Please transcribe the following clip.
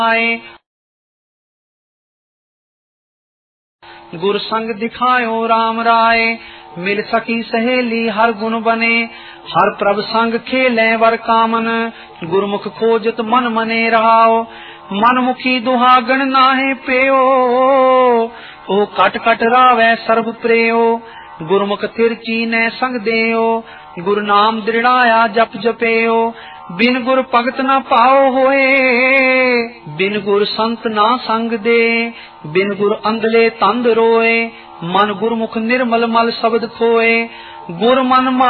गुर संग दिखायो राम राय, मिल सकी सहेली हर गुण बने, हर प्रभ संग खेले वर कामन, गुरमुख खोजत मन मने रहाओ, मनमुखी दुहागण नाहे पेयो, ओ कट कट रावै सर्व प्रेयो, गुरमुख तिरची ने संग देयो, गुरु नाम दृढ़ाया जप जपेयो, बिन गुर भगत न पाओ होए, बिन गुर संत ना संग दे, बिन गुर अंधले तंद रोए, मन गुरमुख निर्मल मल शब्द खोए, गुर मन